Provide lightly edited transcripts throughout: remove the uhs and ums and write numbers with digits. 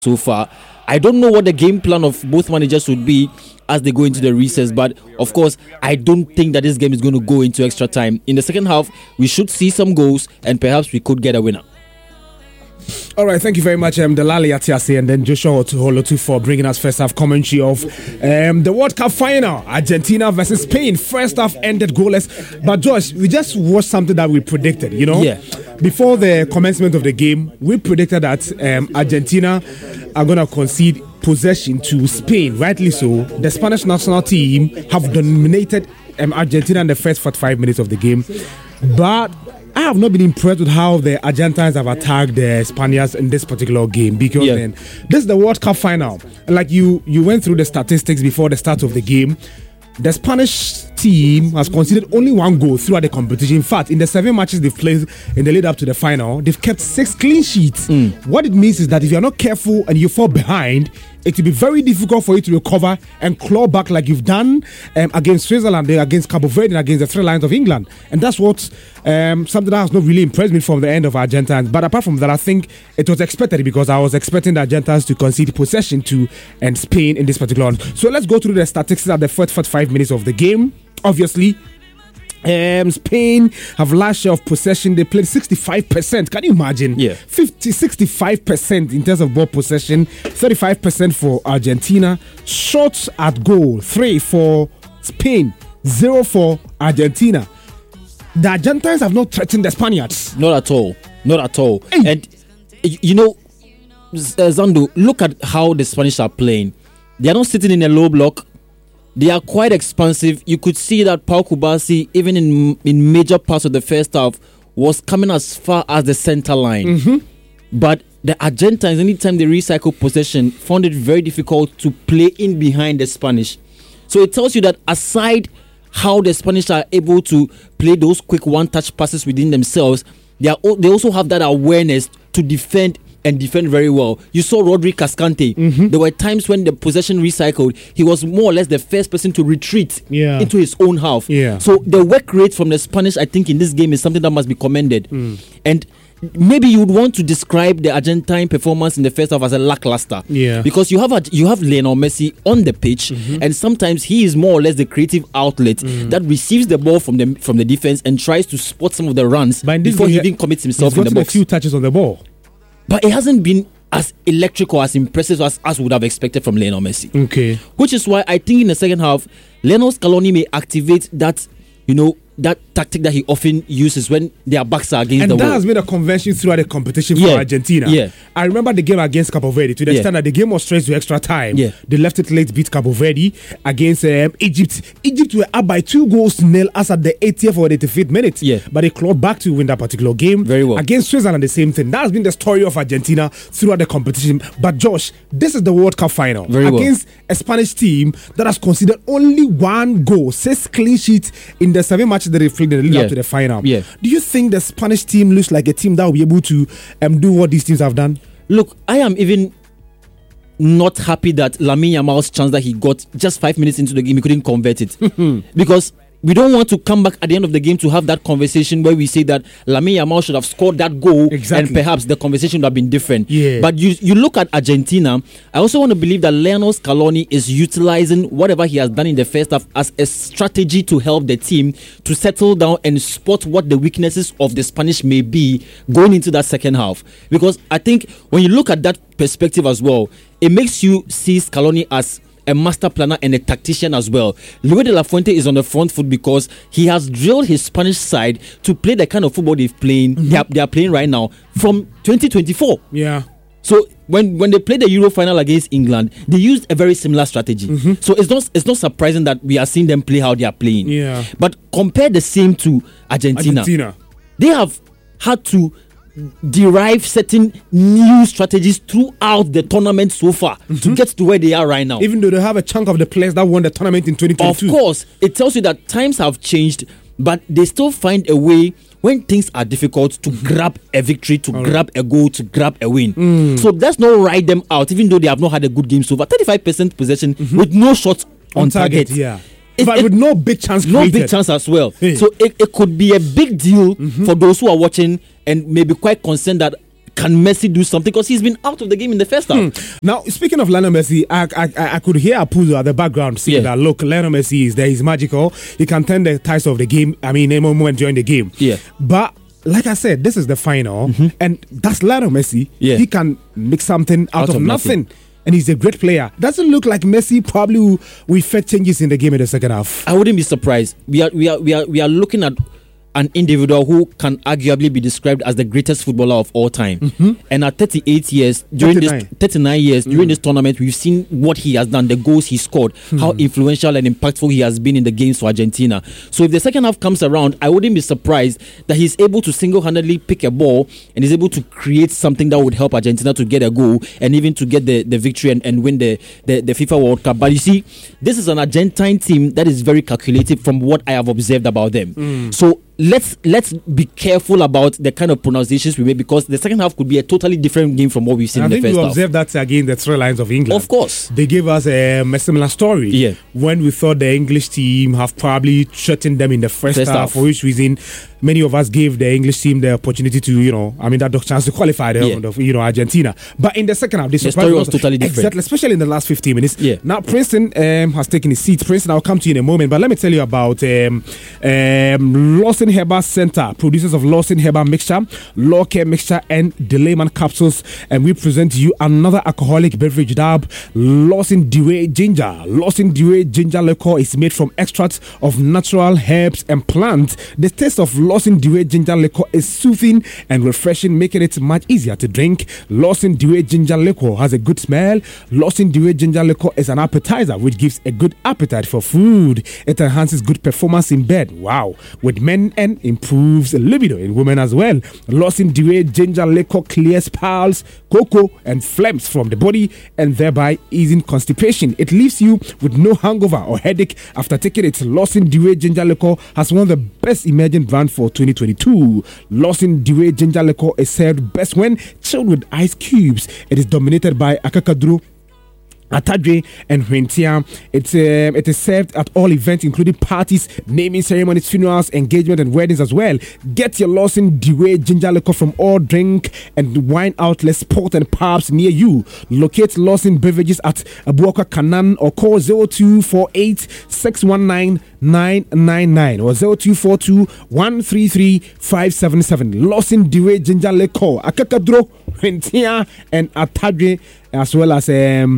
so far. I don't know what the game plan of both managers would be as they go into the recess, but of course, I don't think that this game is going to go into extra time. In the second half, we should see some goals and perhaps we could get a winner. All right, thank you very much, Delali Atiase and then Joshua Holotu for bringing us first half commentary of the World Cup final, Argentina versus Spain. First half ended goalless, but Josh, we just watched something that we predicted, Yeah. Before the commencement of the game, we predicted that Argentina are going to concede possession to Spain, rightly so. The Spanish national team have dominated Argentina in the first 45 minutes of the game, but I have not been impressed with how the Argentines have attacked the Spaniards in this particular game because then this is the World Cup final. Like you went through the statistics before the start of the game. The Spanish team has conceded only one goal throughout the competition. In fact, in the 7 matches they've played in the lead up to the final, they've kept 6 clean sheets. What it means is that if you're not careful and you fall behind, it will be very difficult for you to recover and claw back like you've done against Switzerland, against Cabo Verde, and against the Three Lions of England. And that's what something that has not really impressed me from the end of Argentines. But apart from that, I think it was expected because I was expecting the Argentines to concede possession to Spain in this particular one. So let's go through the statistics at the first 45 minutes of the game. Obviously, Spain have last share of possession. They played 65%. Can you imagine? 65% in terms of ball possession, 35% for Argentina. Shots at goal, 3 for Spain, 0 for Argentina. The Argentines have not threatened the Spaniards. Not at all. Hey. And Zando, look at how the Spanish are playing. They are not sitting in a low block. They are quite expansive. You could see that Pau Kubasi, even in major parts of the first half, was coming as far as the center line. But the Argentines, anytime they recycle possession, found it very difficult to play in behind the Spanish. So it tells you that aside how the Spanish are able to play those quick one-touch passes within themselves, they also have that awareness to defend and defend very well. You saw Rodri Cascante. There were times when the possession recycled, he was more or less the first person to retreat into his own half. So the work rate from the Spanish, I think, in this game is something that must be commended. And maybe you would want to describe the Argentine performance in the first half as a lackluster. Because you have Lionel Messi on the pitch, and sometimes he is more or less the creative outlet that receives the ball from the defense and tries to spot some of the runs before he even commits himself in the box. A few touches on the ball. But it hasn't been as electric or as impressive as would have expected from Lionel Messi. Okay. Which is why I think in the second half, Lionel Scaloni may activate that, that tactic that he often uses when their backs are against the wall. And that has been a convention throughout the competition for Argentina. I remember the game against Cabo Verde to the extent that the game was stretched to extra time. They left it late, beat Cabo Verde against Egypt. Egypt were up by 2-0 as at the 80th or 85th minute. But they clawed back to win that particular game. Very well. Against Switzerland, the same thing. That has been the story of Argentina throughout the competition. But Josh, this is the World Cup final against a Spanish team that has conceded only 1 goal, 6 clean sheets in the 7 matches that they played in the lead up to the final. Do you think the Spanish team looks like a team that will be able to do what these teams have done? Look, I am even not happy that Lamine Yamal's chance that he got just 5 minutes into the game, he couldn't convert it. Because we don't want to come back at the end of the game to have that conversation where we say that Lamine Yamal should have scored that goal and perhaps the conversation would have been different. But you look at Argentina, I also want to believe that Lionel Scaloni is utilizing whatever he has done in the first half as a strategy to help the team to settle down and spot what the weaknesses of the Spanish may be going into that second half. Because I think when you look at that perspective as well, it makes you see Scaloni as a master planner and a tactician as well. Luis de la Fuente is on the front foot because he has drilled his Spanish side to play the kind of football they are playing right now from 2024. So when they played the Euro final against England, they used a very similar strategy. So it's not surprising that we are seeing them play how they are playing. But compare the same to Argentina. They have had to derive certain new strategies throughout the tournament so far to get to where they are right now. Even though they have a chunk of the players that won the tournament in 2022. Of course, it tells you that times have changed, but they still find a way when things are difficult to grab a victory, to grab a goal, to grab a win. So let's not write them out, even though they have not had a good game so far. 35% possession with no shots on target. But with no big chance created. No big chance as well. So it could be a big deal for those who are watching and may be quite concerned that can Messi do something? Because he's been out of the game in the first half. Now, speaking of Lionel Messi, I could hear Apuzo at the background saying that, look, Lionel Messi is there, he's magical. He can turn the tides of the game, any moment during the game. Yeah. But like I said, this is the final, and that's Lionel Messi. Yeah. He can make something out of nothing. And he's a great player. Doesn't look like Messi probably will effect changes in the game in the second half. I wouldn't be surprised. We are looking at an individual who can arguably be described as the greatest footballer of all time. And at 38 years, during 39 years, during this tournament, we've seen what he has done, the goals he scored, how influential and impactful he has been in the games for Argentina. So if the second half comes around, I wouldn't be surprised that he's able to single-handedly pick a ball and is able to create something that would help Argentina to get a goal and even to get the victory and win the FIFA World Cup. But you see, this is an Argentine team that is very calculated from what I have observed about them. So let's be careful about the kind of pronunciations we make, because the second half could be a totally different game from what we've seen in the first half. I think we observed that again, the three lions of England. Of course. They gave us a similar story when we thought the English team have probably threatened them in the first half, for which reason many of us gave the English team the opportunity to, that chance to qualify the Argentina. But in the second half, this story was totally different. Exactly, especially in the last 15 minutes. Now, Princeton has taken his seat. Princeton, I'll come to you in a moment, but let me tell you about Lawson Herbert Center, producers of Lawson Herbert Mixture, Law Care Mixture, and Delayman Capsules. And we present to you another alcoholic beverage dab, Lawson Dewey Ginger. Lawson Dewey Ginger liquor is made from extracts of natural herbs and plants. The taste of Lawson Dewey Ginger liquor is soothing and refreshing, making it much easier to drink. Lawson Dewey Ginger liquor has a good smell. Lawson Dewey Ginger liquor is an appetizer which gives a good appetite for food. It enhances good performance in bed, with men, and improves libido in women as well. Lawson Dewey Ginger liquor clears piles, cocoa, and phlegms from the body, and thereby easing constipation. It leaves you with no hangover or headache after taking it. Lawson Dewey Ginger liquor has one of the best emerging brands for 2022. Lawson Dewey Ginger liquor is served best when chilled with ice cubes. It is dominated by Akakaduro, Atadre, and Hwentia. It is served at all events, including parties, naming ceremonies, funerals, engagement, and weddings as well. Get your Lawson Dewey Ginger liquor from all drink and wine outlets, sport, and pubs near you. Locate Lawson beverages at Abuaka Kanan or call 0248 619 999 or 0242 133 577. Lawson Dewey Ginger liquor, Akakadro, Hwentia, and Atadre, as well as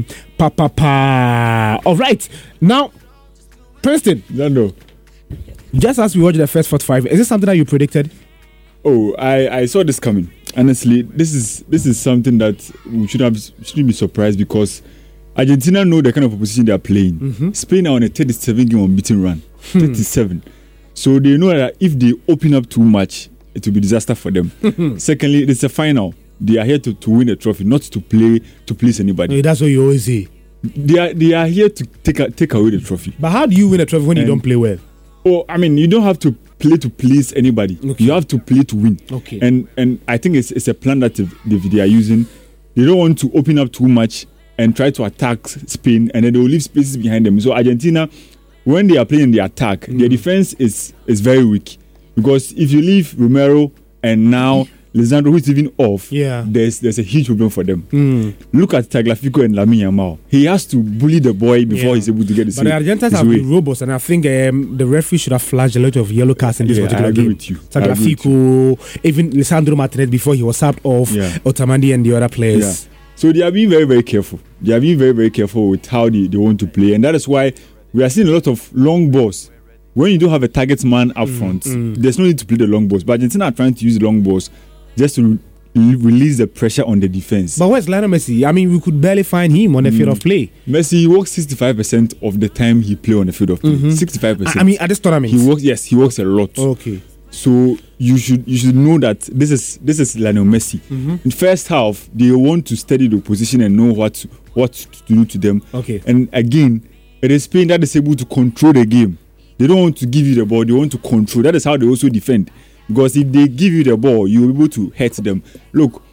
Papa. All right, now Princeton. No. Just as we watched the first 45, is this something that you predicted? Oh, I saw this coming. Honestly, this is something that we shouldn't be surprised, because Argentina know the kind of opposition they are playing. Spain are on a 37 game unbeaten run, 37. So they know that if they open up too much, it will be disaster for them. Secondly, it's a final. They are here to win a trophy, not to play to please anybody. That's what you always say. They are here to take away the trophy. But how do you win a trophy when you don't play well? Oh, I mean, you don't have to play to please anybody. You have to play to win. And I think it's a plan that they are using. They don't want to open up too much and try to attack Spain, and then they will leave spaces behind them. So Argentina, when they are playing the attack, their defense is very weak, because if you leave Romero and now Lisandro, who is even off, there's a huge problem for them. Look at Tagliafico and Lamine Yamal. He has to bully the boy before he's able to get the But the Argentines have been robust, and I think the referee should have flashed a lot of yellow cards in this particular game. With you. Tagliafico, even Lisandro Martinez before he was subbed off, Otamendi and the other players. So they are being very, very careful. They are being very, very careful with how they want to play, and that is why we are seeing a lot of long balls. When you don't have a target man up front, there's no need to play the long balls. But Argentina are trying to use the long balls just to release the pressure on the defense. But where's Lionel Messi? I mean, we could barely find him on the field of play. Messi, he works 65% of the time he plays on the field of play. 65%. I mean, at this tournament, he works a lot. Okay. So you should know that this is Lionel Messi. In first half, they want to study the opposition and know what to do to them. Okay. And again, it is Spain that is able to control the game. They don't want to give you the ball; they want to control. That is how they also defend. Because if they give you the ball, you'll be able to hurt them. Look,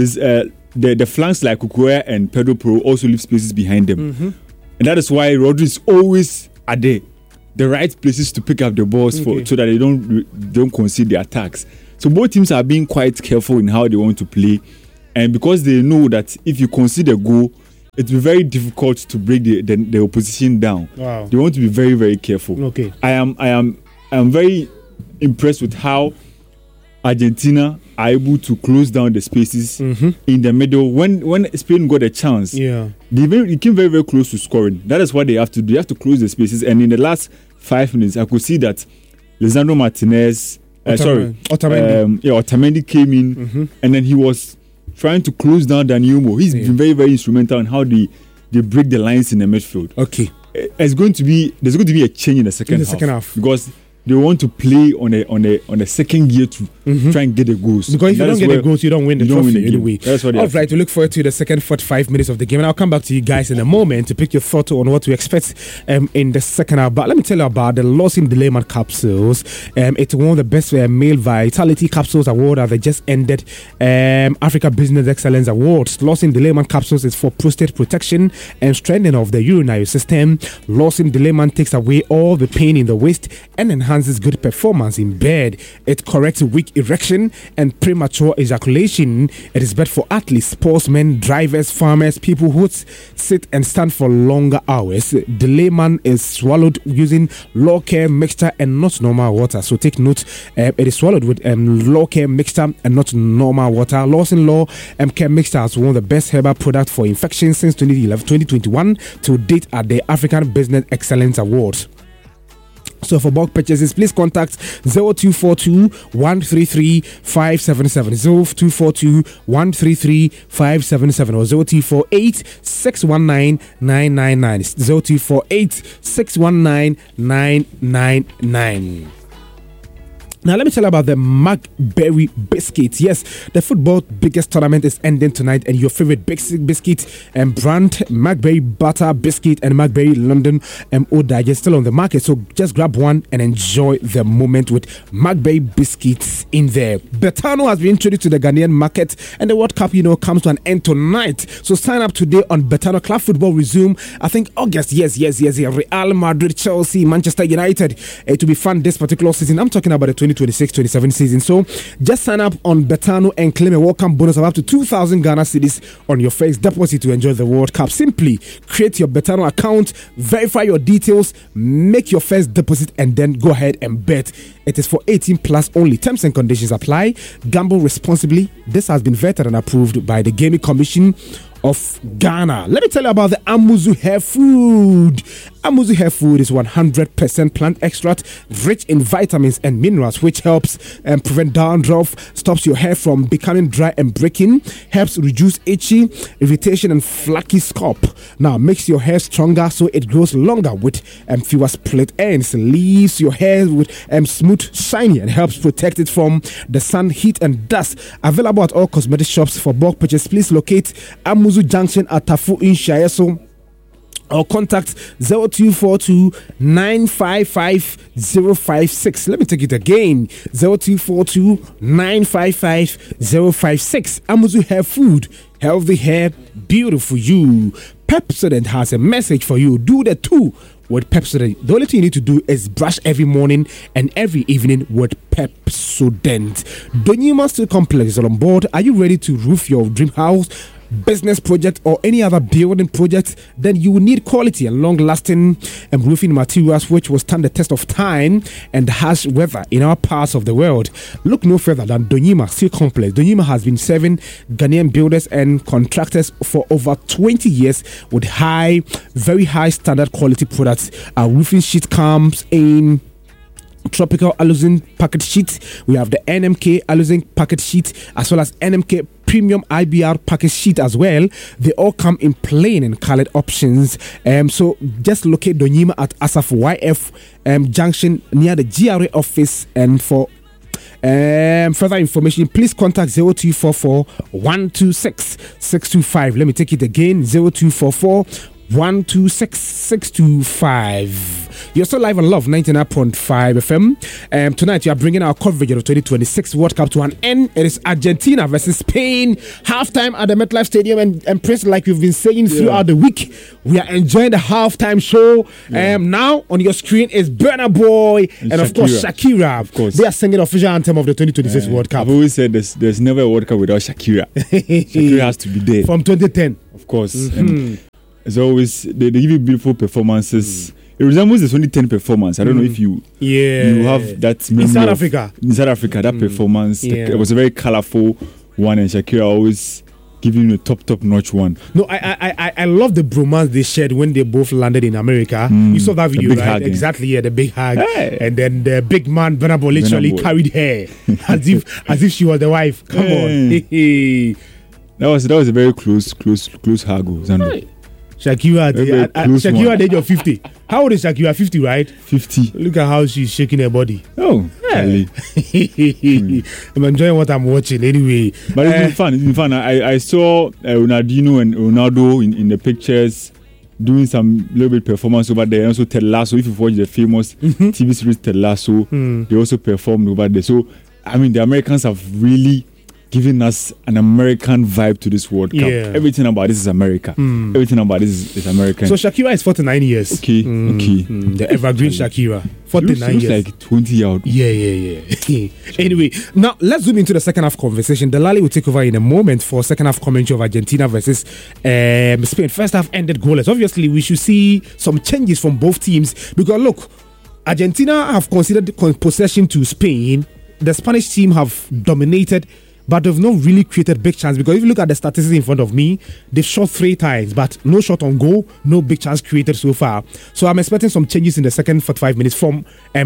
the flanks like Cucurella and Pedro Porro also leave spaces behind them. And that is why Rodri is always at the right places to pick up the balls so that they don't concede the attacks. So both teams are being quite careful in how they want to play. And because they know that if you concede a goal, it will be very difficult to break the opposition down. Wow. They want to be very, very careful. Okay. I am very impressed with how Argentina are able to close down the spaces in the middle. When Spain got a chance, they came very, very close to scoring. That is what they have to do. They have to close the spaces. And in the last 5 minutes, I could see that Lisandro Martinez, Otamendi came in, and then he was trying to close down Dani Olmo. He's been very, very instrumental in how they break the lines in the midfield. Okay. There's going to be a change in the second half because they want to play on a second gear to try and get the goals. Because if you don't get the goals, you don't win the trophy anyway. That's what. All right, we look forward to the second 45 minutes of the game, and I'll come back to you guys in a moment to pick your thought on what to expect in the second half. But let me tell you about the Lawson Delayman capsules. It's one of the best male vitality capsules award that they just ended. Africa Business Excellence Awards. Lawson Delayman capsules is for prostate protection and strengthening of the urinary system. Lawson Delayman takes away all the pain in the waist and enhances good performance in bed. It corrects weak erection and premature ejaculation. It is better for athletes, sportsmen, drivers, farmers, people who sit and stand for longer hours. Delayman is swallowed using Law Care mixture and not normal water. So take note, it is swallowed with Law Care mixture and not normal water. Lawson Law Care mixture has one of the best herbal products for infections since 2021 to date at the African Business Excellence Awards. So for bulk purchases, please contact 0242 133 577, 0242 133 577, or 0248 619 999, 0248 619 999. Now, let me tell you about the McBerry biscuits. Yes, the football biggest tournament is ending tonight, and your favorite biscuit and brand, McBerry Butter Biscuit and McBerry London Oda, is still on the market. So just grab one and enjoy the moment with McBerry biscuits in there. Betano has been introduced to the Ghanaian market, and the World Cup, comes to an end tonight. So sign up today on Betano. Club football resume, I think, August. Yes. Real Madrid, Chelsea, Manchester United. It will be fun this particular season. I'm talking about the 2026-27 season. So just sign up on Betano and claim a welcome bonus of up to 2,000 Ghana cedis on your first deposit to enjoy the World Cup. Simply create your Betano account, verify your details, make your first deposit, and then go ahead and bet. It is for 18 plus only. Terms and conditions apply. Gamble responsibly. This has been vetted and approved by the Gaming Commission of Ghana. Let me tell you about the Amuzu Hair Food. Amuzu Hair Food is 100% plant extract, rich in vitamins and minerals, which helps prevent dandruff, stops your hair from becoming dry and breaking, helps reduce itchy, irritation, and flaky scalp. Now, makes your hair stronger so it grows longer with fewer split ends, leaves your hair with smooth, shiny, and helps protect it from the sun, heat, and dust. Available at all cosmetic shops. For bulk purchase, please locate Amuzu Junction at Tafu in Shayeso, or contact 0242 955 056. Let me take it again, 0242 955 056. Amuzu Hair Food, healthy hair, beautiful you. Pepsodent has a message for you. Do the two with Pepsodent. The only thing you need to do is brush every morning and every evening with Pepsodent. Donyuma Steel Complex is on board. Are you ready to roof your dream house, business project, or any other building project? Then you will need quality and long-lasting roofing materials which will stand the test of time and harsh weather in our parts of the world. Look no further than Donyuma Steel Complex. Donyuma has been serving Ghanaian builders and contractors for over 20 years with very high standard quality products. Our roofing sheet comes in tropical aluzinc packet sheet. We have the NMK aluzinc packet sheet as well as NMK premium IBR package sheet as well. They all come in plain and colored options. So just locate Donyuma at Asaf YF Junction near the GRA office. And for further information, please contact 0244 126 625. Let me take it again, 0244 126 625. You're still live on Love 99.5 FM. Tonight, we are bringing our coverage of the 2026 World Cup to an end. It is Argentina versus Spain. Halftime at the MetLife Stadium. And Prince, like we've been saying throughout the week, we are enjoying the halftime show. Now, on your screen is Burna Boy and of course, Shakira. Of course. They are singing the official anthem of the 2026 World Cup. I've always said there's never a World Cup without Shakira. Shakira has to be there. From 2010. Of course. And as always, they give you beautiful performances. It resembles the 2010 performance. I don't know if you have that memory in South Africa. In South Africa, that performance. It was a very colorful one, and Shakira always giving you a top notch one. No, I love the bromance they shared when they both landed in America. You saw that video, right? Hug, exactly, the big hug. Hey. And then the big man Burna Boy literally carried her as if she was the wife. Come on. That was a very close hug, Zando. Right. Shakira at the age of 50. How old is Shakira? 50, right? 50. Look at how she's shaking her body. Oh, yeah. I'm enjoying what I'm watching anyway. But it's been fun. I saw Ronaldinho and Ronaldo in the pictures doing some little bit performance over there. And also Ted Lasso. If you've watched the famous TV series Ted Lasso, they also performed over there. So, I mean, the Americans have really giving us an American vibe to this World Cup. Everything about this is America. Everything about this is American. So Shakira is 49 years. Okay. The evergreen Shakira. 49 looks years. Like 20 years old. Yeah. Anyway, now let's zoom into the second half conversation. Delali will take over in a moment for second half commentary of Argentina versus Spain. First half ended goalless. Obviously, we should see some changes from both teams because look, Argentina have conceded possession to Spain. The Spanish team have dominated, but they've not really created big chance because if you look at the statistics in front of me, they've shot 3 times, but no shot on goal, no big chance created so far. So I'm expecting some changes in the second 45 minutes from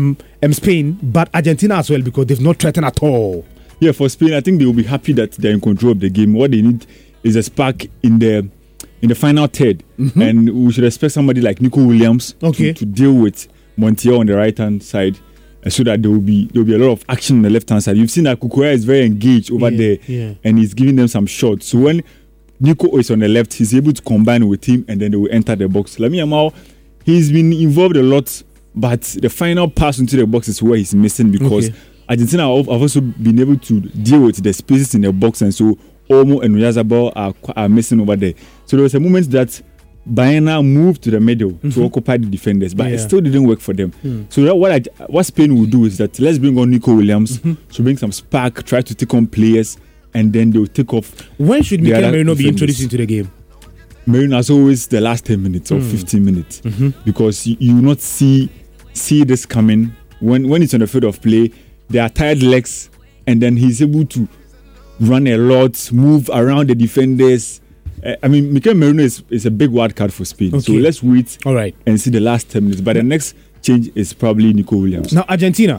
Spain, but Argentina as well because they've not threatened at all. Yeah, for Spain, I think they will be happy that they're in control of the game. What they need is a spark in the final third, and we should expect somebody like Nico Williams to deal with Montiel on the right hand side. So that there will be a lot of action on the left hand side. You've seen that Kukurea is very engaged over there, and he's giving them some shots. So when Nico is on the left, he's able to combine with him, and then they will enter the box. Lamine Yamal, he's been involved a lot, but the final pass into the box is where he's missing because Argentina have also been able to deal with the spaces in the box, and so Olmo and Oyarzabal are missing over there. So there was a moment that Baena moved to the middle to occupy the defenders, but it still didn't work for them. So what Spain will do is that let's bring on Nico Williams to bring some spark, try to take on players, and then they'll take off. When should Mikel Merino be introduced into the game? Merino as always the last 10 minutes or 15 minutes because you will not see this coming. When it's on the field of play, there are tired legs, and then he's able to run a lot, move around the defenders. I mean, Mikel Merino is a big wild card for Spain. So let's wait and see the last 10 minutes. But the next change is probably Nico Williams. Now, Argentina,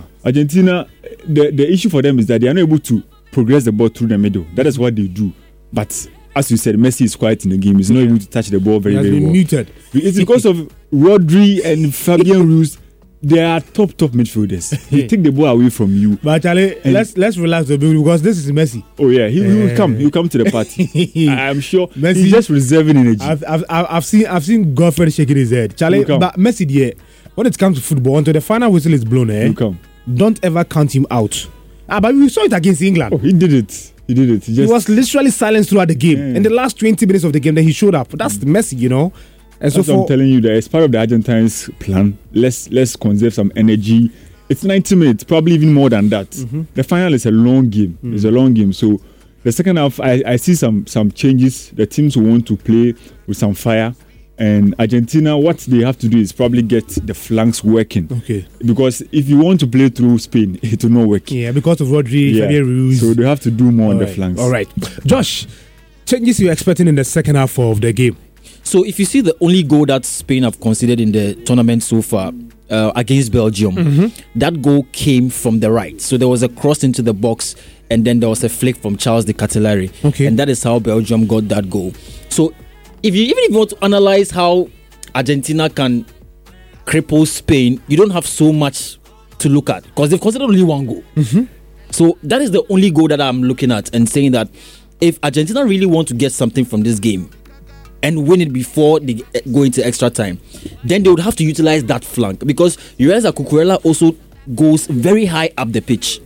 the issue for them is that they are not able to progress the ball through the middle. That is what they do. But as you said, Messi is quiet in the game. He's not able to touch the ball very well. Muted. It's because of Rodri and Fabian Ruiz. They are top midfielders. They take the ball away from you. But Charlie, let's relax a bit because this is Messi. Oh yeah, he will come. He'll come to the party. I'm sure. Messi, he's just reserving energy. I've seen Godfrey shaking his head. Charlie, but Messi, when it comes to football, until the final whistle is blown, don't ever count him out. But we saw it against England. Oh, he did it. He was literally silenced throughout the game. In the last 20 minutes of the game, then he showed up. That's Messi, you know. And that's what I'm telling you, that as part of the Argentines' plan, let's conserve some energy. It's 90 minutes, probably even more than that. The final is a long game. It's a long game. So the second half, I see some changes. The teams will want to play with some fire. And Argentina, what they have to do is probably get the flanks working. Because if you want to play through Spain, it will not work. Yeah, because of Rodri, Fabian Ruiz. So they have to do more on the flanks. All right. Josh, changes you're expecting in the second half of the game? So if you see the only goal that Spain have conceded in the tournament so far against Belgium, that goal came from the right. So there was a cross into the box, and then there was a flick from Charles de Ketelaere. And that is how Belgium got that goal. So if you want to analyze how Argentina can cripple Spain, you don't have so much to look at because they've conceded only one goal. So that is the only goal that I'm looking at and saying that if Argentina really want to get something from this game, and win it before they go into extra time, then they would have to utilize that flank, because you realize that Cucurella also goes very high up the pitch.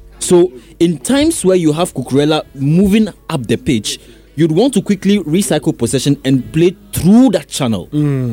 So in times where you have Cucurella moving up the pitch, you'd want to quickly recycle possession and play through that channel.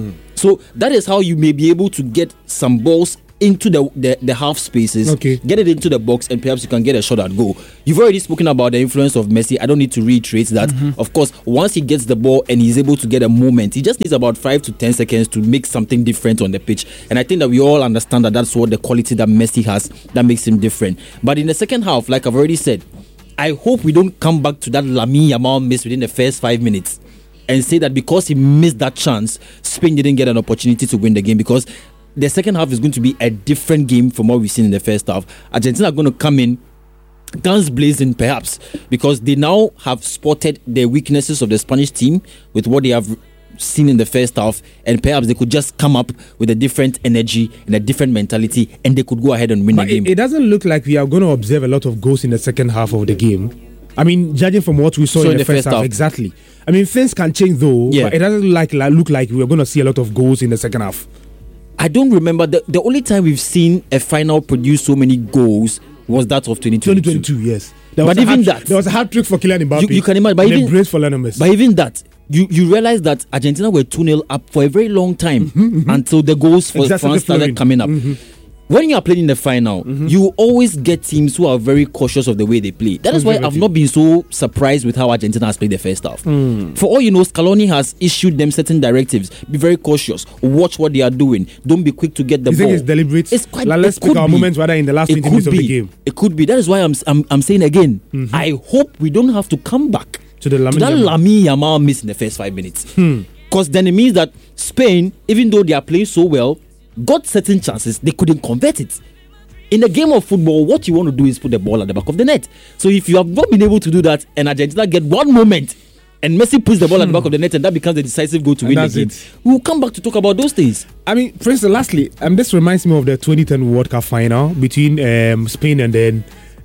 So that is how you may be able to get some balls into the half spaces, get it into the box, and perhaps you can get a shot at goal. You've already spoken about the influence of Messi. I don't need to reiterate that. Of course, once he gets the ball and he's able to get a moment, he just needs about 5 to 10 seconds to make something different on the pitch. And I think that we all understand that that's what the quality that Messi has that makes him different. But in the second half, like I've already said, I hope we don't come back to that Lamine Yamal miss within the first 5 minutes and say that because he missed that chance, Spain didn't get an opportunity to win the game, because the second half is going to be a different game from what we've seen in the first half. Argentina are going to come in guns blazing, perhaps, because they now have spotted the weaknesses of the Spanish team with what they have seen in the first half, and perhaps they could just come up with a different energy and a different mentality, and they could go ahead and win the game. It doesn't look like we are going to observe a lot of goals in the second half of the game. I mean, judging from what we saw in the first half, exactly. I mean, things can change though, but it doesn't look like we're going to see a lot of goals in the second half. I don't remember the only time we've seen a final produce so many goals was that of 2022. 2022, yes. But even that, there was a hat trick for Kylian Mbappe. You can imagine, but even that, you realize that Argentina were 2-0 up for a very long time until the goals for France started coming up. When you are playing in the final, you always get teams who are very cautious of the way they play. That is why I've not been so surprised with how Argentina has played the first half. For all you know, Scaloni has issued them certain directives. Be very cautious. Watch what they are doing. Don't be quick to get the ball. You think it's deliberate? It's quite. Let's pick our moments rather in the last 20 minutes of the game. It could be. That is why I'm saying again. I hope we don't have to come back to that Lamine Yamal miss in the first 5 minutes. Because then it means that Spain, even though they are playing so well, got certain chances, they couldn't convert it. In a game of football, what you want to do is put the ball at the back of the net. So if you have not been able to do that, and Argentina get one moment, and Messi puts the ball at the back of the net, and that becomes the decisive goal to win the game, we'll come back to talk about those things. I mean, for instance, lastly, this reminds me of the 2010 World Cup final between Spain and then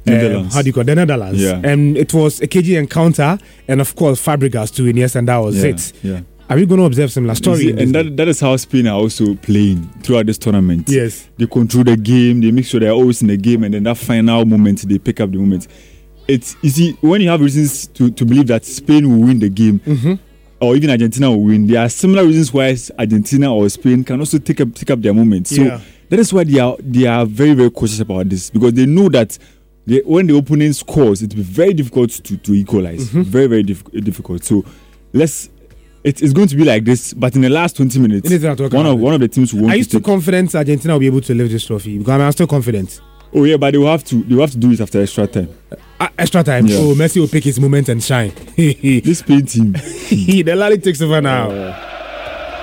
the Netherlands. And it was a KG encounter, and of course Fabregas too, and that was it. Are we going to observe similar story? And that is how Spain are also playing throughout this tournament. Yes. They control the game, they make sure they're always in the game, and then that final moment, they pick up the moment. It's easy when you have reasons to believe that Spain will win the game, or even Argentina will win. There are similar reasons why Argentina or Spain can also take up their moment. So that is why they are very, very cautious about this, because they know that when the opponent scores, it will be very difficult to equalize. Very, very difficult. So it's going to be like this, but in the last 20 minutes, one of the teams will. Are you still confident Argentina will be able to lift this trophy? Because I'm still confident. Oh yeah, but they will have to do it after extra time. Extra time. Yeah. Oh, Messi will pick his moment and shine. This Spain team. The Lali takes over now.